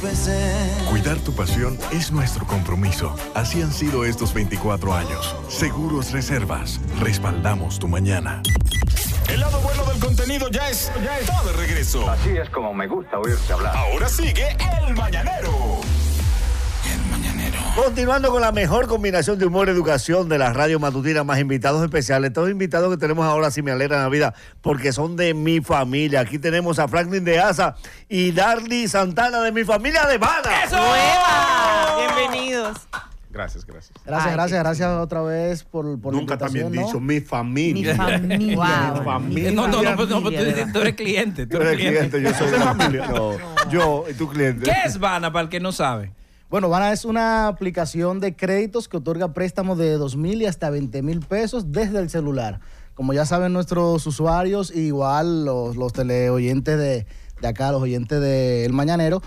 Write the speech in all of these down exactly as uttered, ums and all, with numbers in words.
Cuidar tu pasión es nuestro compromiso. Así han sido estos veinticuatro años. Seguros Reservas. Respaldamos tu mañana. El lado bueno del contenido ya es, ya está de regreso. Así es como me gusta oírte hablar. Ahora sigue El Mañanero. El Mañanero. Continuando con la mejor combinación de humor y educación de la radio matutina, más invitados especiales. Todos los invitados que tenemos ahora sí me alegran la vida porque son de mi familia. Aquí tenemos a Franklin de Asa y Darly Santana de mi familia de Bana. ¡Eso! ¡Nueva! Bienvenidos. Gracias, gracias. Gracias, Ay, gracias, gracias otra vez por, por Nunca la invitación, también ¿no? dicho mi familia. Mi familia. Wow. Mi familia. No, no, no, no, no, tú, eres, tú eres cliente. Tú eres cliente, cliente. yo soy de familia. No, yo y tu cliente. ¿Qué es Bana para el que no sabe? Bueno, Bana es una aplicación de créditos que otorga préstamos de dos mil y hasta veinte mil pesos desde el celular. Como ya saben nuestros usuarios, igual los, los teleoyentes de, de acá, los oyentes de El Mañanero,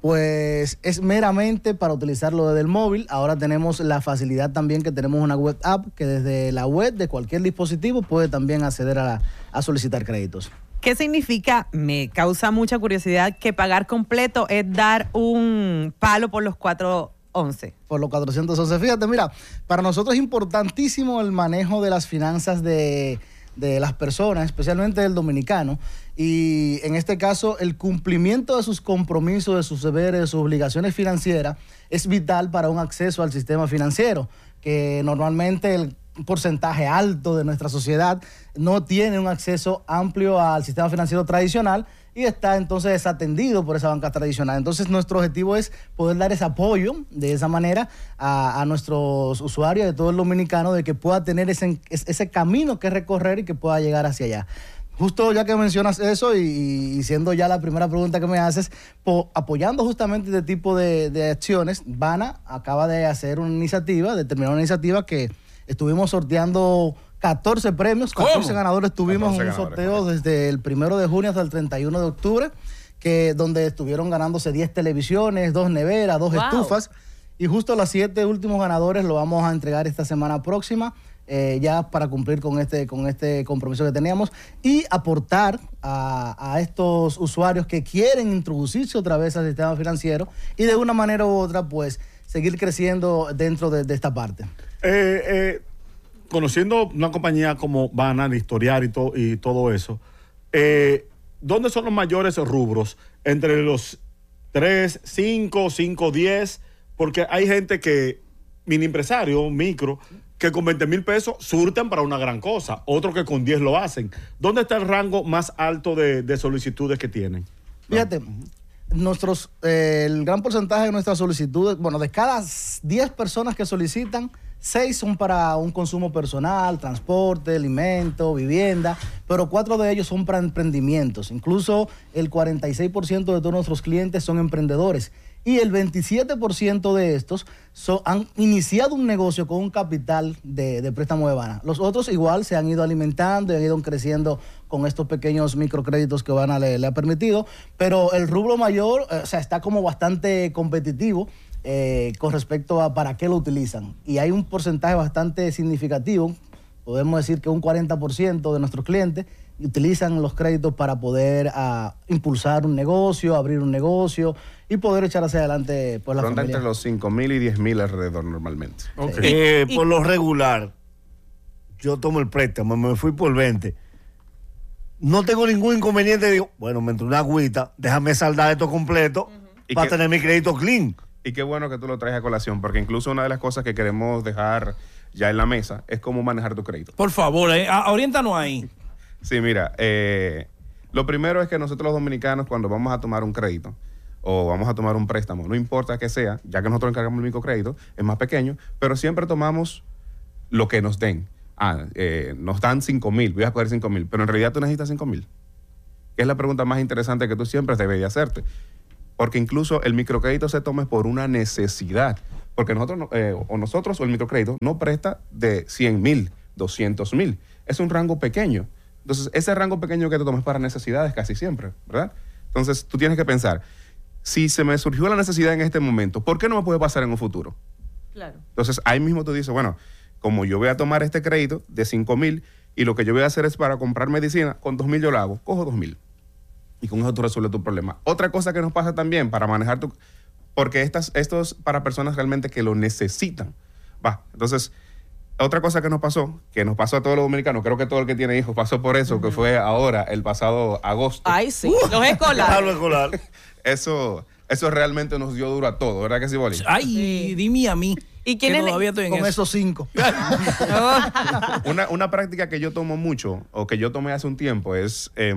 pues es meramente para utilizarlo desde el móvil. Ahora tenemos la facilidad también que tenemos una web app que desde la web de cualquier dispositivo puede también acceder a, la, a solicitar créditos. ¿Qué significa? Me causa mucha curiosidad que pagar completo es dar un palo por los cuatrocientos once. Por los cuatrocientos once. Fíjate, mira, para nosotros es importantísimo el manejo de las finanzas de, de las personas, especialmente del dominicano. Y en este caso, el cumplimiento de sus compromisos, de sus deberes, de sus obligaciones financieras es vital para un acceso al sistema financiero, que normalmente el porcentaje alto de nuestra sociedad no tiene un acceso amplio al sistema financiero tradicional y está entonces desatendido por esa banca tradicional. Entonces nuestro objetivo es poder dar ese apoyo de esa manera a, a nuestros usuarios de todo el dominicano, de que pueda tener ese, ese camino que recorrer y que pueda llegar hacia allá. Justo ya que mencionas eso y, y siendo ya la primera pregunta que me haces, po, apoyando justamente este tipo de, de acciones, Bana acaba de hacer una iniciativa, de terminar una iniciativa que estuvimos sorteando catorce premios, catorce ¿Cómo? Ganadores tuvimos en un sorteo desde el primero de junio hasta el treinta y uno de octubre, que, donde estuvieron ganándose diez televisiones, dos neveras, dos wow. estufas, y justo los siete últimos ganadores lo vamos a entregar esta semana próxima, eh, ya para cumplir con este, con este compromiso que teníamos y aportar a, a estos usuarios que quieren introducirse otra vez al sistema financiero y de una manera u otra, pues, seguir creciendo dentro de, de esta parte. Eh, eh, conociendo una compañía como Bana, de historial y, to, y todo eso, eh, ¿dónde son los mayores rubros? Entre los tres, cinco, cinco, diez, porque hay gente que, mini empresario, micro, que con veinte mil pesos surten para una gran cosa, otros que con diez lo hacen. ¿Dónde está el rango más alto de, de solicitudes que tienen? Fíjate, uh-huh. nuestros, eh, el gran porcentaje de nuestras solicitudes, bueno, de cada diez personas que solicitan, seis son para un consumo personal, transporte, alimento, vivienda, pero cuatro de ellos son para emprendimientos. Incluso el cuarenta y seis por ciento de todos nuestros clientes son emprendedores y el veintisiete por ciento de estos son, han iniciado un negocio con un capital de, de préstamo de Bana. Los otros igual se han ido alimentando y han ido creciendo con estos pequeños microcréditos que Bana le, le ha permitido, pero el rubro mayor, o sea, está como bastante competitivo. Eh, con respecto a para qué lo utilizan. Y hay un porcentaje bastante significativo, podemos decir que un cuarenta por ciento de nuestros clientes utilizan los créditos para poder uh, impulsar un negocio, abrir un negocio y poder echar hacia adelante pues, la Ronda familia. Entre los cinco mil y diez mil alrededor normalmente. Okay. Eh, por lo regular, yo tomo el préstamo, me fui por veinte. No tengo ningún inconveniente, digo, bueno, me entró una agüita, déjame saldar esto completo uh-huh. para que, tener mi crédito clean. Y qué bueno que tú lo traes a colación, porque incluso una de las cosas que queremos dejar ya en la mesa es cómo manejar tu crédito. Por favor, eh, oriéntanos ahí. Sí, mira, eh, lo primero es que nosotros los dominicanos cuando vamos a tomar un crédito o vamos a tomar un préstamo, no importa que sea, ya que nosotros encargamos el microcrédito, es más pequeño, pero siempre tomamos lo que nos den. Ah, eh, nos dan cinco mil, voy a coger cinco mil, pero en realidad tú necesitas cinco mil. Que es la pregunta más interesante que tú siempre debes de hacerte. Porque incluso el microcrédito se toma por una necesidad. Porque nosotros, eh, o nosotros o el microcrédito no presta de cien mil, doscientos mil. Es un rango pequeño. Entonces, ese rango pequeño que te tomas para necesidades casi siempre, ¿verdad? Entonces, tú tienes que pensar, si se me surgió la necesidad en este momento, ¿por qué no me puede pasar en un futuro? Claro. Entonces, ahí mismo tú dices, bueno, como yo voy a tomar este crédito de cinco mil y lo que yo voy a hacer es para comprar medicina, con dos mil yo lo hago, cojo dos mil. Y con eso tú resuelves tu problema. Otra cosa que nos pasa también para manejar tu, porque estas, esto es para personas realmente que lo necesitan. Va, entonces, otra cosa que nos pasó, que nos pasó a todos los dominicanos, creo que todo el que tiene hijos pasó por eso, uh-huh. que fue ahora, el pasado agosto. Ay, sí, uh, los escolares. Los escolares. Eso, eso realmente nos dio duro a todos, ¿verdad que sí, Boli? Ay, sí. Dime a mí. ¿Y quién es todavía estoy en con eso? esos cinco? una, una práctica que yo tomo mucho, o que yo tomé hace un tiempo, es, eh,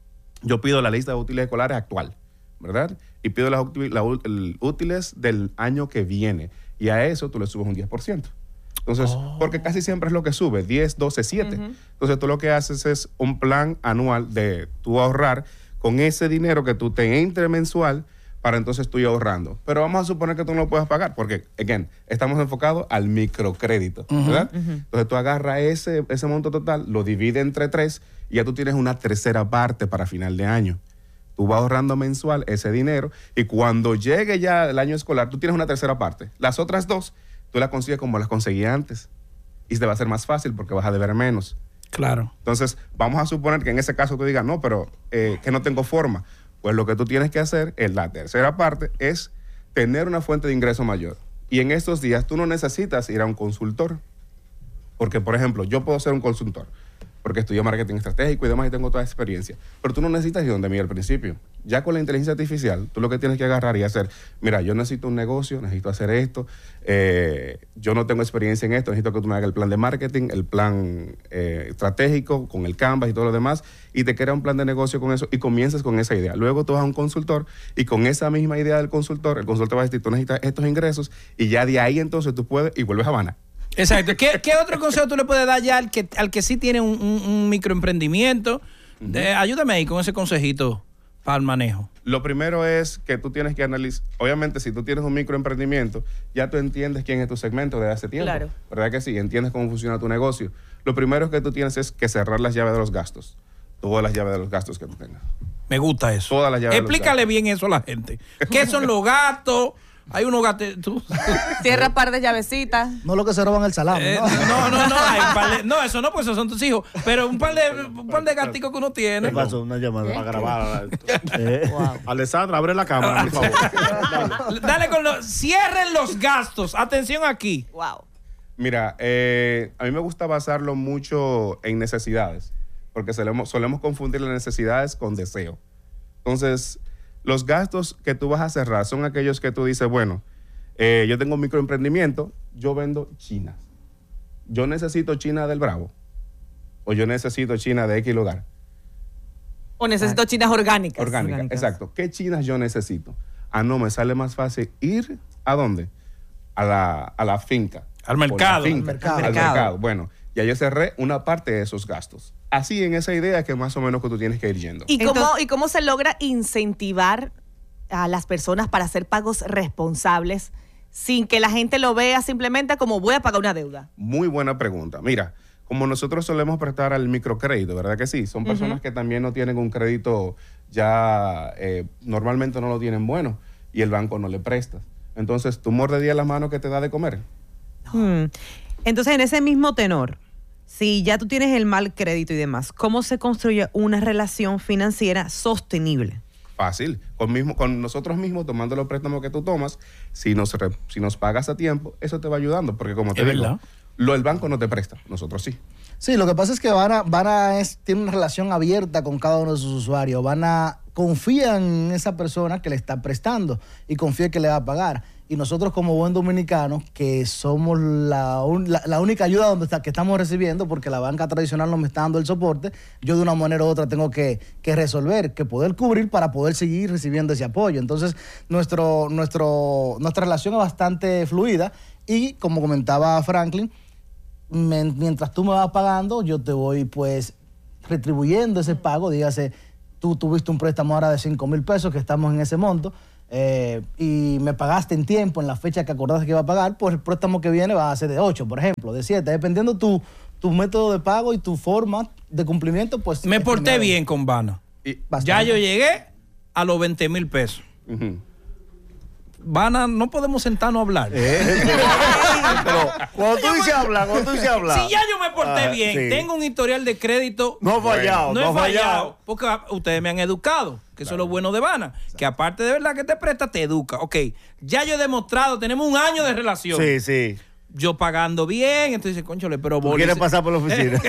yo pido la lista de útiles escolares actual, ¿verdad? Y pido las la, el, útiles del año que viene. Y a eso tú le subes un diez por ciento. Entonces, oh. porque casi siempre es lo que sube, diez, doce, siete. Uh-huh. Entonces, tú lo que haces es un plan anual de tú ahorrar con ese dinero que tú te entre mensual para entonces tú ir ahorrando. Pero vamos a suponer que tú no lo puedas pagar porque, again, estamos enfocados al microcrédito, uh-huh. ¿verdad? Uh-huh. Entonces, tú agarras ese, ese monto total, lo divides entre tres y ya tú tienes una tercera parte para final de año. Tú vas ahorrando mensual ese dinero y cuando llegue ya el año escolar, tú tienes una tercera parte. Las otras dos tú las consigues como las conseguías antes. Y te va a ser más fácil porque vas a deber menos. Claro. Entonces, vamos a suponer que en ese caso tú digas, no, pero eh, que no tengo forma. Pues lo que tú tienes que hacer en la tercera parte es tener una fuente de ingreso mayor. Y en estos días tú no necesitas ir a un consultor. Porque, por ejemplo, yo puedo ser un consultor. Porque estudié marketing estratégico y demás y tengo toda esa experiencia. Pero tú no necesitas ir donde mí al principio. Ya con la inteligencia artificial, tú lo que tienes que agarrar y hacer, mira, yo necesito un negocio, necesito hacer esto, eh, yo no tengo experiencia en esto, necesito que tú me hagas el plan de marketing, el plan eh, estratégico, con el Canvas y todo lo demás, y te crea un plan de negocio con eso y comienzas con esa idea. Luego tú vas a un consultor y con esa misma idea del consultor, el consultor va a decir, tú necesitas estos ingresos y ya de ahí entonces tú puedes y vuelves a Habana. Exacto. ¿Qué, ¿Qué otro consejo tú le puedes dar ya al que, al que sí tiene un, un, un microemprendimiento? Uh-huh. De, ayúdame ahí con ese consejito para el manejo. Lo primero es que tú tienes que analizar, obviamente si tú tienes un microemprendimiento, ya tú entiendes quién es tu segmento desde hace tiempo. Claro. ¿Verdad que sí? Entiendes cómo funciona tu negocio. Lo primero que tú tienes es que cerrar las llaves de los gastos. Todas las llaves de los gastos que tú tengas. Me gusta eso. Todas las llaves Explícale de los gastos. bien eso a la gente. ¿Qué son los gastos? Hay unos gatos. ¿Tú? Cierra par de llavecitas. No lo que se roban el salame. Eh, no, no, no. Hay un par de, no, eso no, pues esos son tus hijos. Pero un par de, un par de gaticos que uno tiene. ¿Qué pasó? Una llamada. Para grabar. Eh. Wow. Alessandra, abre la cámara, por favor. Dale, Dale con los. Cierren los gastos. Atención aquí. Wow. Mira, eh, a mí me gusta basarlo mucho en necesidades. Porque solemos, solemos confundir las necesidades con deseo. Entonces, los gastos que tú vas a cerrar son aquellos que tú dices, bueno, eh, yo tengo un microemprendimiento, yo vendo chinas. Yo necesito China del Bravo. O yo necesito China de X lugar. O necesito chinas orgánicas. Orgánicas, orgánicas. Exacto. ¿Qué chinas yo necesito? Ah, no, me sale más fácil ir ¿a dónde? A la, a la finca. Al mercado. Finca, al mercado. Al mercado. Bueno, ya yo cerré una parte de esos gastos. Así en esa idea que más o menos que tú tienes que ir yendo. ¿Y cómo, Entonces, ¿y cómo se logra incentivar a las personas para hacer pagos responsables sin que la gente lo vea simplemente como voy a pagar una deuda? Muy buena pregunta. Mira, como nosotros solemos prestar al microcrédito, ¿verdad que sí? Son personas uh-huh. que también no tienen un crédito ya, eh, normalmente no lo tienen bueno y el banco no le presta. Entonces, ¿tú morderías la mano que te da de comer? No. Hmm. Entonces, en ese mismo tenor, si ya tú tienes el mal crédito y demás, ¿cómo se construye una relación financiera sostenible? Fácil. Con, mismo, con nosotros mismos, tomando los préstamos que tú tomas, si nos, re, si nos pagas a tiempo, eso te va ayudando. Porque como te ¿Es digo, verdad? Lo, el banco no te presta, nosotros sí. Sí, lo que pasa es que Vana, Vana es, tiene una relación abierta con cada uno de sus usuarios. Vana confía en esa persona que le está prestando y confía que le va a pagar. Y nosotros como buen dominicanos, que somos la, un, la, la única ayuda donde está, que estamos recibiendo, porque la banca tradicional no me está dando el soporte, yo de una manera u otra tengo que, que resolver, que poder cubrir para poder seguir recibiendo ese apoyo. Entonces, nuestro, nuestro, nuestra relación es bastante fluida y, como comentaba Franklin, me, mientras tú me vas pagando, yo te voy pues retribuyendo ese pago. Dígase, tú tuviste un préstamo ahora de cinco mil pesos, que estamos en ese monto, Eh, y me pagaste en tiempo, en la fecha que acordaste que iba a pagar, pues el préstamo que viene va a ser de ocho, por ejemplo, de siete, dependiendo tu, tu método de pago y tu forma de cumplimiento, pues... Me porté bien con Vana. Y, ya yo llegué a los veinte mil pesos. Uh-huh. Vana, no podemos sentarnos a hablar. Eh, pero cuando tú dices hablar, cuando tú dices hablar. Si ya yo me porté ah, bien, sí. tengo un historial de crédito. No ha fallado, no, no he ha fallado. fallado. Porque ustedes me han educado. Que eso es lo bueno de Bana. Que aparte de verdad que te presta, te educa. Ok, ya yo he demostrado, tenemos un año de relación. Sí, sí. Yo pagando bien, entonces, conchole, pero ¿Tú quieres pasar por la oficina?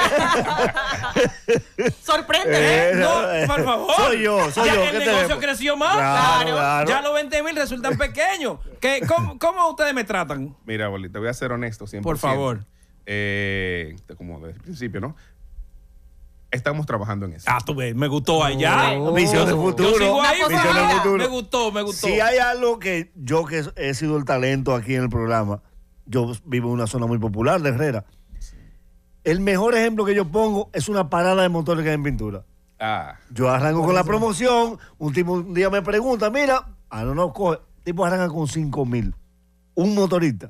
Sorprende, Eh, ¿eh? No, por favor. Soy yo, soy ya yo. el ¿Qué negocio tenemos? creció más. Claro, claro. Ya los veinte mil resultan pequeños. ¿Qué, cómo, ¿Cómo ustedes me tratan? Mira, Boli, te voy a ser honesto cien por Por ciento. favor. Eh, como desde el principio, ¿no? Estamos trabajando en eso. Ah, tú ves, me gustó allá. Oh, visión de futuro. Yo sigo ahí, Visión de familia. futuro. Me gustó, me gustó. Si hay algo que yo que he sido el talento aquí en el programa, yo vivo en una zona muy popular de Herrera. El mejor ejemplo que yo pongo es una parada de motores que hay en pintura. Ah, Yo arranco con la promoción, un tipo un día me pregunta, mira, ah, no, no, coge, tipo arranca con cinco mil, un motorista.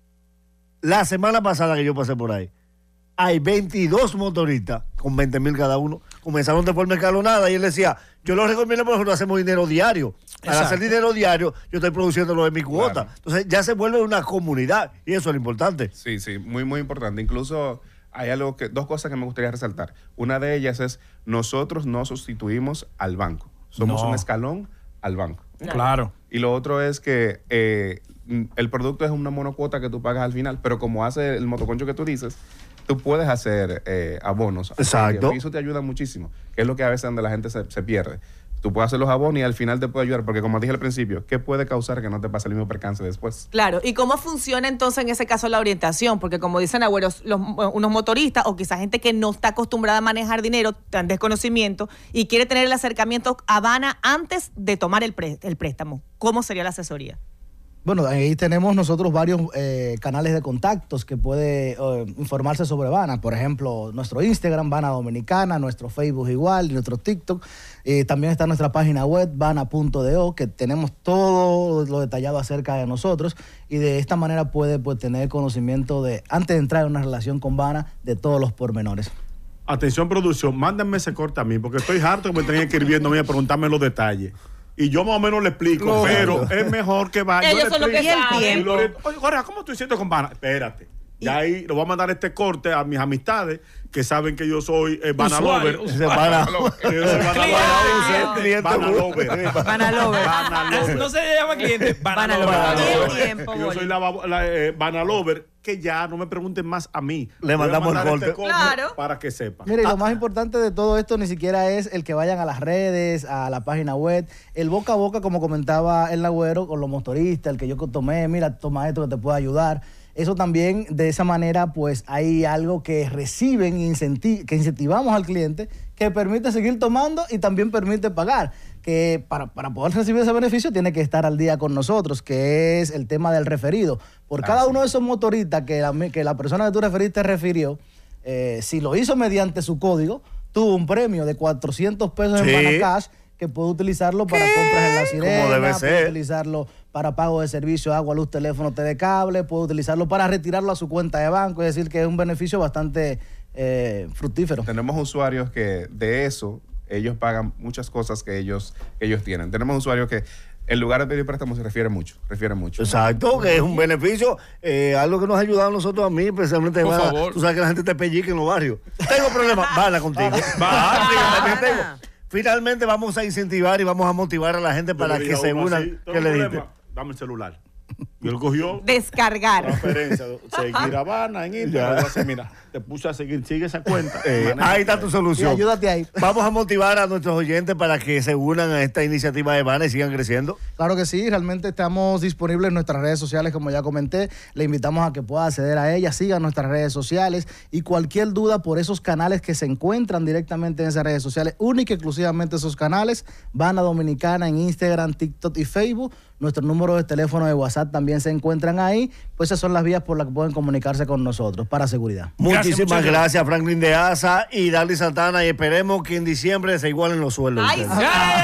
La semana pasada que yo pasé por ahí, hay veintidós motoristas con veinte mil cada uno. Comenzaron de forma escalonada y él decía, yo lo recomiendo porque nosotros hacemos dinero diario. Al Exacto. hacer dinero diario, yo estoy produciéndolo de mi cuota. Claro. Entonces ya se vuelve una comunidad y eso es lo importante. sí, sí, muy, muy importante. Incluso hay algo que, dos cosas que me gustaría resaltar. Una de ellas es, nosotros no sustituimos al banco. Somos No. un escalón al banco. Claro. Y lo otro es que eh, el producto es una monocuota que tú pagas al final, pero como hace el motoconcho que tú dices, tú puedes hacer eh, abonos. Exacto. Y eso te ayuda muchísimo, que es lo que a veces donde la gente se, se pierde. Tú puedes hacer los abonos y al final te puede ayudar, porque como dije al principio, ¿qué puede causar que no te pase el mismo percance después? Claro, ¿y cómo funciona entonces en ese caso la orientación? Porque como dicen agüeros, los, unos motoristas o quizás gente que no está acostumbrada a manejar dinero, tan desconocimiento, y quiere tener el acercamiento a Bana antes de tomar el, pré- el préstamo. ¿Cómo sería la asesoría? Bueno, ahí tenemos nosotros varios eh, canales de contactos que puede eh, informarse sobre Bana. Por ejemplo, nuestro Instagram, Bana Dominicana, nuestro Facebook igual, y nuestro TikTok. Eh, también está nuestra página web, bana punto do, que tenemos todo lo detallado acerca de nosotros. Y de esta manera puede pues, tener conocimiento de, antes de entrar en una relación con Bana, de todos los pormenores. Atención, producción, mándenme ese corte a mí, porque estoy harto que me tenían que ir viendo a preguntarme los detalles. Y yo más o menos le explico, No. pero es mejor que vaya. Ellos Yo le son los que explico. saben. Y Loreto, oye, Jorge, ¿cómo estoy diciendo con Bana? Espérate. Y ahí le voy a mandar este corte a mis amistades que saben que yo soy eh, Bana Usuario, Lover. Ese Bana- Que yo soy Bana Cliente. Lover. Cliente. Bana Lover. Bana Lover. Bana Lover. No se llama cliente. Bana Lover. Lover. Bana Todo el Lover. tiempo, Yo soy Boli. la, la, eh, Bana Lover, que ya no me pregunten más a mí. Le Voy a mandamos el mandar este corte. Claro. para que sepan. Mira, y lo más importante de todo esto ni siquiera es el que vayan a las redes, a la página web, el boca a boca, como comentaba el Agüero, con los motoristas, el que yo tomé, mira, toma esto que te puede ayudar. Eso también, de esa manera, pues hay algo que reciben, incenti- que incentivamos al cliente, que permite seguir tomando y también permite pagar. Que para, para poder recibir ese beneficio tiene que estar al día con nosotros, que es el tema del referido. Por Ah, cada sí. uno de esos motoristas que la, que la persona que tú referiste refirió, eh, si lo hizo mediante su código, tuvo un premio de cuatrocientos pesos Sí. en Banacash que puede utilizarlo para compras en la sirena, Como debe puede ser. utilizarlo para pago de servicio, agua, luz, teléfono, T V cable, puede utilizarlo para retirarlo a su cuenta de banco, es decir, que es un beneficio bastante eh, fructífero. Tenemos usuarios que de eso, ellos pagan muchas cosas que ellos, que ellos tienen. Tenemos usuarios que en lugar de pedir préstamos se refieren mucho, refieren mucho. Exacto, que es un beneficio, eh, algo que nos ha ayudado a nosotros a mí, especialmente Por Bana. favor. Tú sabes que la gente te pellica en los barrios. Tengo problemas, Bana contigo. Bana. Bana, tengo. Finalmente vamos a incentivar y vamos a motivar a la gente para Yo le que dije a se uno unan. así, ¿tengo ¿Qué le problema? dijiste? Dame el celular. Y él cogió Descargar. transferencia, seguir a Bana en Instagram. Entonces, mira, te puse a seguir, sigue esa cuenta. Eh, Maneja. ahí está tu Y solución. ayúdate ahí. Vamos a motivar a nuestros oyentes para que se unan a esta iniciativa de Bana y sigan creciendo. Claro que sí, realmente estamos disponibles en nuestras redes sociales, como ya comenté. Le invitamos a que pueda acceder a ellas, sigan nuestras redes sociales y cualquier duda por esos canales que se encuentran directamente en esas redes sociales, única y exclusivamente esos canales, Bana Dominicana en Instagram, TikTok y Facebook. Nuestro número de teléfono de WhatsApp también se encuentran ahí. Pues esas son las vías por las que pueden comunicarse con nosotros para seguridad. Muchísimas muchas gracias, Franklin de Asa y Darly Santana, y esperemos que en diciembre se igualen los sueldos. Ay, ustedes. sí.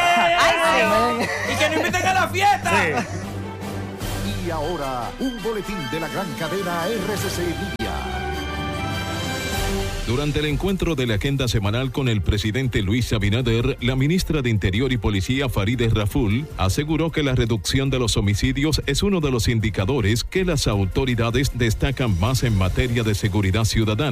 ¡Ay, sí! Y que nos inviten a la fiesta. Y ahora, un boletín de la gran cadena R C C Media. Durante el encuentro de la agenda semanal con el presidente Luis Abinader, la ministra de Interior y Policía Farideh Raful aseguró que la reducción de los homicidios es uno de los indicadores que las autoridades destacan más en materia de seguridad ciudadana.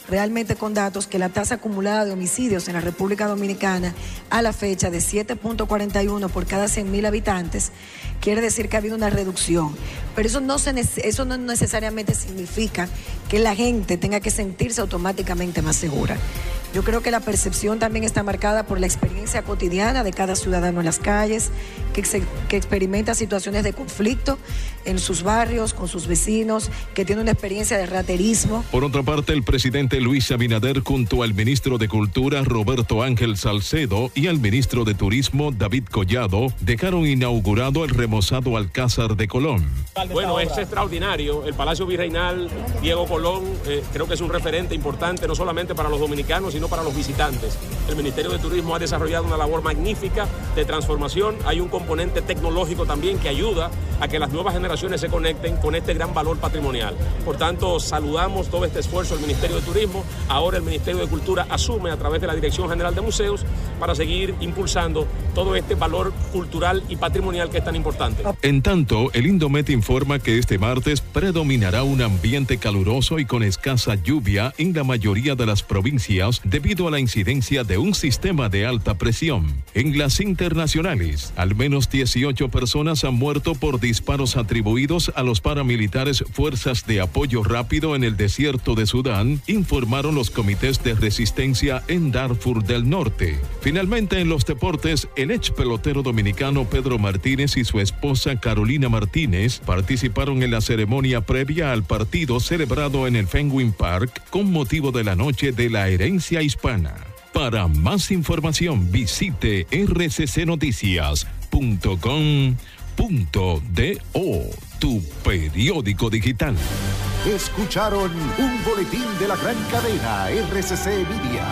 realmente con datos que la tasa acumulada de homicidios en la República Dominicana a la fecha de siete punto cuarenta y uno por cada cien mil habitantes, quiere decir que ha habido una reducción. Pero eso no, se, eso no necesariamente significa que la gente tenga que sentirse automáticamente más segura. Yo creo que la percepción también está marcada por la experiencia cotidiana de cada ciudadano en las calles, que, se, que experimenta situaciones de conflicto en sus barrios, con sus vecinos, que tiene una experiencia de raterismo. Por otra parte, el presidente Luis Abinader, junto al ministro de Cultura Roberto Ángel Salcedo y al ministro de Turismo David Collado, dejaron inaugurado el remozado Alcázar de Colón. Bueno, es extraordinario. El Palacio Virreinal Diego Colón eh, creo que es un referente importante no solamente para los dominicanos, sino para los visitantes. El Ministerio de Turismo ha desarrollado una labor magnífica de transformación. Hay un componente tecnológico también que ayuda a que las nuevas generaciones se conecten con este gran valor patrimonial. Por tanto, saludamos todo este esfuerzo del Ministerio de Turismo. Ahora el Ministerio de Cultura asume a través de la Dirección General de Museos para seguir impulsando todo este valor cultural y patrimonial que es tan importante. En tanto, el Indomet informa que este martes predominará un ambiente caluroso y con escasa lluvia en la mayoría de las provincias debido a la incidencia de un sistema de alta presión. En las internacionales, al menos dieciocho personas han muerto por disparos atribuidos a los paramilitares Fuerzas de Apoyo Rápido en el desierto de Sudán, informaron los comités de resistencia en Darfur del Norte. Finalmente, en los deportes, el ex pelotero dominicano Pedro Martínez y su esposa Carolina Martínez participaron en la ceremonia previa al partido celebrado en el Fenway Park con motivo de la Noche de la Herencia Hispana. Para más información, visite r c c noticias punto com punto do, tu periódico digital. Escucharon un boletín de la gran cadena R C C Media.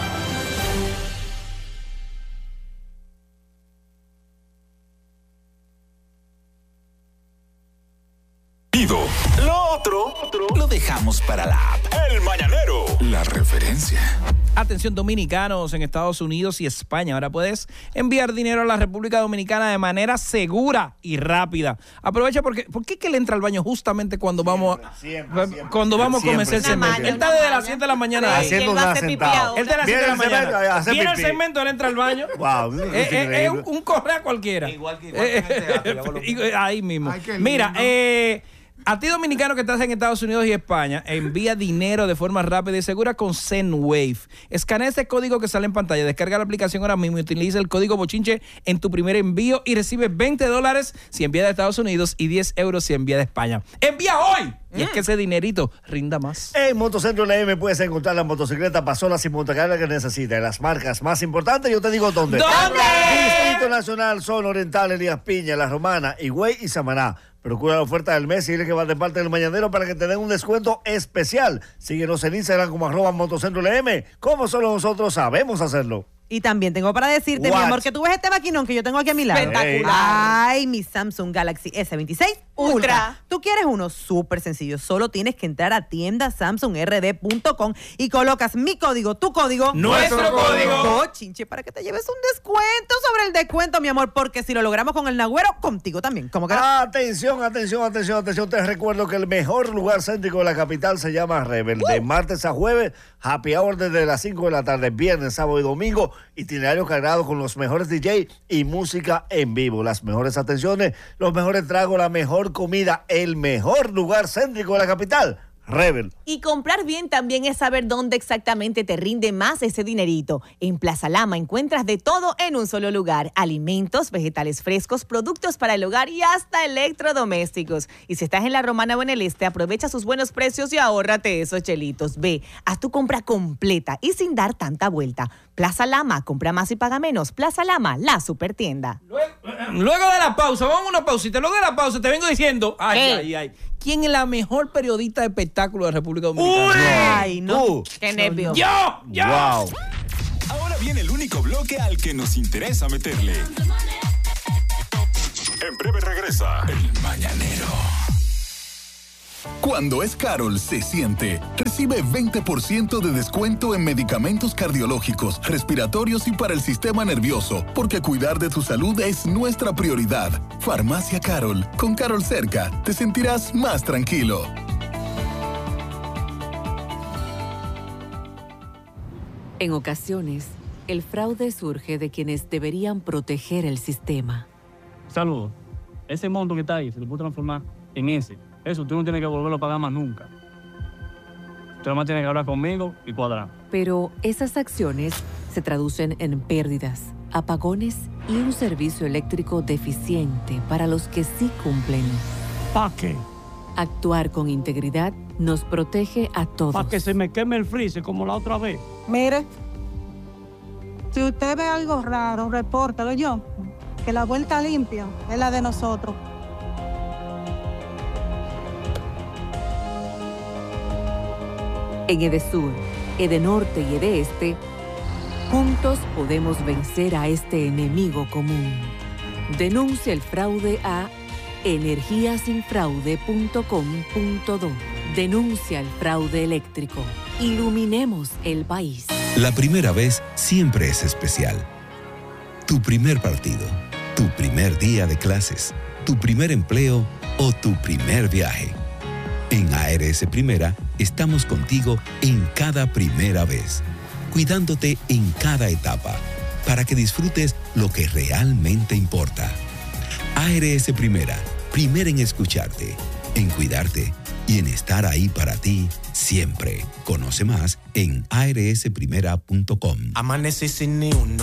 Lo otro, lo dejamos para la app. El Mañanero. La referencia. Atención, dominicanos en Estados Unidos y España. Ahora puedes enviar dinero a la República Dominicana de manera segura y rápida. Aprovecha porque ¿por qué que le entra al baño justamente cuando vamos siempre, siempre, cuando vamos siempre, a comenzar el segmento? maña, Él está una desde las maña. siete de la mañana ahí. Haciendo Él va a nada hacer pipí sentado. ahora. Él de las siete de la Viene el segmento, mañana. hace Viene el pipí. segmento, él entra al baño. Wow, Eh, es eh, es increíble. un, un correa cualquiera. Igual que- igual que en el teatro, le hago lo mismo. Eh, ahí mismo. Ay, qué Mira, lindo. eh, a ti dominicano que estás en Estados Unidos y España, envía dinero de forma rápida y segura con Zenwave. Escanea ese código que sale en pantalla, descarga la aplicación ahora mismo y utiliza el código bochinche en tu primer envío y recibe veinte dólares si envía de Estados Unidos y diez euros si envía de España. ¡Envía hoy! Y es que ese dinerito rinda más. En Motocentro L M puedes encontrar la motocicleta pasolas y montacargas que necesitas. Las marcas más importantes, yo te digo dónde. ¿Dónde? Distrito Nacional, Zona Oriental, Elías Piña, La Romana, Higüey y Samaná. Procura la oferta del mes y dile que va de parte del Mañanero para que te den un descuento especial. Síguenos en Instagram como arroba Motocentro L M. Como solo nosotros sabemos hacerlo. Y también tengo para decirte, What? mi amor, que tú ves este maquinón que yo tengo aquí a mi lado. Espectacular. Ay, mi Samsung Galaxy S veintiséis Ultra. Ultra. Tú quieres uno súper sencillo. Solo tienes que entrar a tienda samsung r d punto com y colocas mi código, tu código. ¡Nuestro código! Chinche, para que te lleves un descuento sobre el descuento, mi amor, porque si lo logramos con el Nagüero, contigo también. ¿Cómo que no? Atención, atención, atención, atención. Te recuerdo que el mejor lugar céntrico de la capital se llama Rebel. De martes a jueves, happy hour desde las cinco de la tarde, viernes, sábado y domingo. Itinerario cargado con los mejores D J y música en vivo. Las mejores atenciones, los mejores tragos, la mejor comida, el mejor lugar céntrico de la capital. Rebel. Y comprar bien también es saber dónde exactamente te rinde más ese dinerito. En Plaza Lama encuentras de todo en un solo lugar. Alimentos, vegetales frescos, productos para el hogar y hasta electrodomésticos. Y si estás en La Romana o en el Este, aprovecha sus buenos precios y ahórrate esos chelitos. Ve, haz tu compra completa y sin dar tanta vuelta. Plaza Lama, compra más y paga menos. Plaza Lama, la supertienda. Luego de la pausa, vamos a una pausita. Luego de la pausa te vengo diciendo, ay, ¿Qué? ay, ay, ¿quién es la mejor periodista de espectáculo de República Dominicana? Ay, no. Tú. Qué nervio. ¡Yo! ¡Yo! Wow. Ahora viene el único bloque al que nos interesa meterle. En breve regresa El Mañanero. Cuando es Carol, se siente. Recibe veinte por ciento de descuento en medicamentos cardiológicos, respiratorios y para el sistema nervioso, porque cuidar de tu salud es nuestra prioridad. Farmacia Carol. Con Carol cerca, te sentirás más tranquilo. En ocasiones, el fraude surge de quienes deberían proteger el sistema. Saludos. Ese monto que está ahí se lo puede transformar en ese. Eso tú no tienes que volverlo a pagar más nunca. Tú nomás tienes que hablar conmigo y cuadrar. Pero esas acciones se traducen en pérdidas, apagones y un servicio eléctrico deficiente para los que sí cumplen. ¿Para qué? Actuar con integridad nos protege a todos. Para que se me queme el freezer como la otra vez. Mire, si usted ve algo raro, repórtalo yo. Que la vuelta limpia es la de nosotros. En Edesur, Edenorte y Edeeste, juntos podemos vencer a este enemigo común. Denuncia el fraude a energía sin fraude punto com punto do. Denuncia el fraude eléctrico. Iluminemos el país. La primera vez siempre es especial. Tu primer partido, tu primer día de clases, tu primer empleo o tu primer viaje. En A R S Primera estamos contigo en cada primera vez, cuidándote en cada etapa, para que disfrutes lo que realmente importa. A R S Primera, primera en escucharte, en cuidarte y en estar ahí para ti siempre. Conoce más en a r s primera punto com. Amanecí sin ni uno.